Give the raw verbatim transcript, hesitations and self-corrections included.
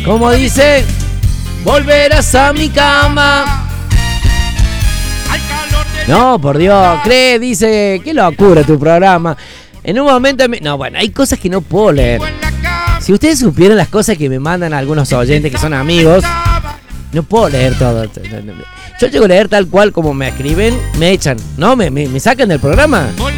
Como dice, volverás a mi cama. No, por Dios, cree, dice, qué locura tu programa. En un momento, me... no, bueno, hay cosas que no puedo leer. Si ustedes supieran las cosas que me mandan algunos oyentes que son amigos, no puedo leer todo. Yo llego a leer tal cual como me escriben, me echan, ¿no? Me, me, me sacan del programa.